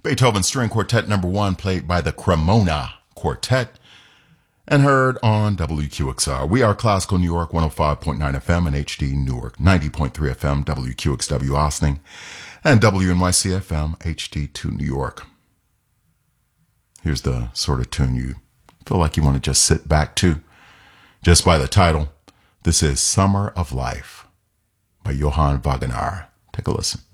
Beethoven String Quartet number 1, played by the Cremona Quartet and heard on WQXR. We are Classical New York 105.9 FM and HD Newark 90.3 FM, WQXW Austin, and WNYC FM HD2 New York. Here's the sort of tune you feel like you want to just sit back to, just by the title. This is Summer of Life by Johann Wagenaar. Take a listen.